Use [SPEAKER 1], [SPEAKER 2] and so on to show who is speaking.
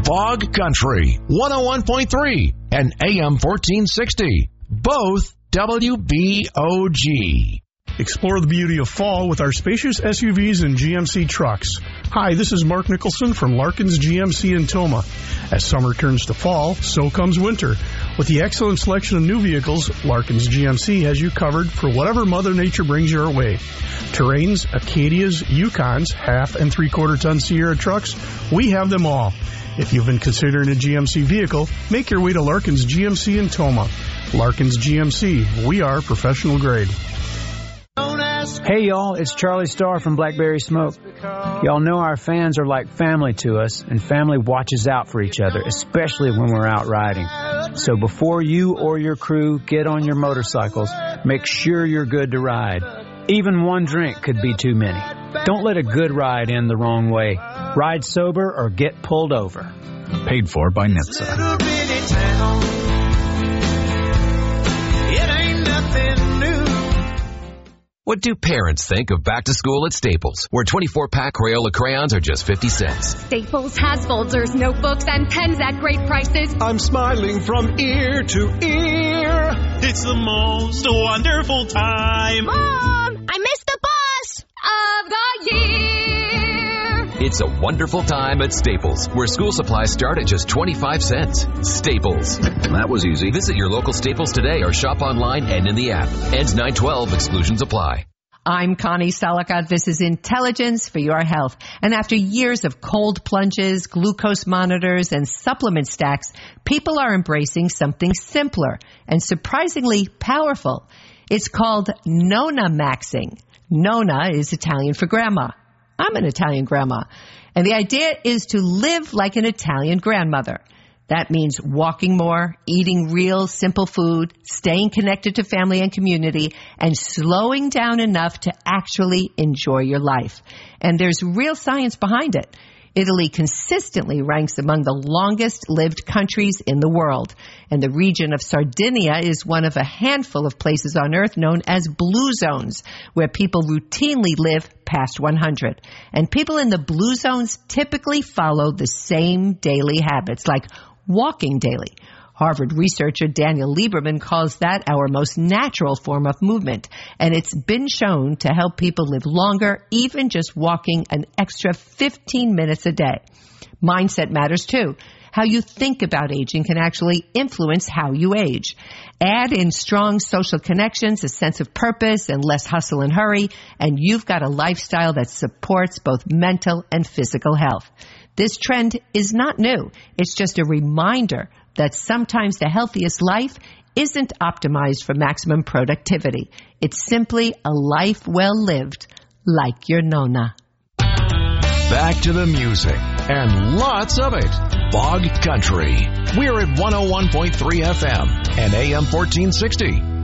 [SPEAKER 1] Bog Country, 101.3 and AM 1460. Both WBOG.
[SPEAKER 2] Explore the beauty of fall with our spacious SUVs and GMC trucks. Hi, this is Mark Nicholson from Larkins GMC in Toma. As summer turns to fall, so comes winter. With the excellent selection of new vehicles, Larkins GMC has you covered for whatever Mother Nature brings your way. Terrains, Acadias, Yukons, 1/2 and 3/4 ton Sierra trucks, we have them all. If you've been considering a GMC vehicle, make your way to Larkins GMC in Toma. Larkins GMC, we are professional grade.
[SPEAKER 3] Hey y'all, it's Charlie Starr from Blackberry Smoke. Y'all know our fans are like family to us, and family watches out for each other, especially when we're out riding. So before you or your crew get on your motorcycles, make sure you're good to ride. Even one drink could be too many. Don't let a good ride end the wrong way. Ride sober or get pulled over.
[SPEAKER 4] Paid for by NHTSA.
[SPEAKER 5] What do parents think of back to school at Staples, where 24-pack Crayola crayons are just 50 cents?
[SPEAKER 6] Staples has folders, notebooks, and pens at great prices.
[SPEAKER 7] I'm smiling from ear to ear.
[SPEAKER 8] It's the most wonderful time.
[SPEAKER 6] Mom, I missed the bus of the year.
[SPEAKER 5] It's a wonderful time at Staples, where school supplies start at just 25 cents. Staples.
[SPEAKER 4] That was easy.
[SPEAKER 5] Visit your local Staples today or shop online and in the app. Ends 9/12. Exclusions apply.
[SPEAKER 9] I'm Connie Selica. This is Intelligence for Your Health. And after years of cold plunges, glucose monitors, and supplement stacks, people are embracing something simpler and surprisingly powerful. It's called Nona Maxing. Nona is Italian for grandma. I'm an Italian grandma. And the idea is to live like an Italian grandmother. That means walking more, eating real, simple food, staying connected to family and community, and slowing down enough to actually enjoy your life. And there's real science behind it. Italy consistently ranks among the longest-lived countries in the world. And the region of Sardinia is one of a handful of places on Earth known as blue zones, where people routinely live past 100. And people in the blue zones typically follow the same daily habits, like walking daily. Harvard researcher Daniel Lieberman calls that our most natural form of movement, and it's been shown to help people live longer, even just walking an extra 15 minutes a day. Mindset matters too. How you think about aging can actually influence how you age. Add in strong social connections, a sense of purpose, and less hustle and hurry, and you've got a lifestyle that supports both mental and physical health. This trend is not new. It's just a reminder that sometimes the healthiest life isn't optimized for maximum productivity. It's simply a life well lived, like your Nona.
[SPEAKER 1] Back to the music, and lots of it. Bog Country. We're at 101.3 FM and AM 1460.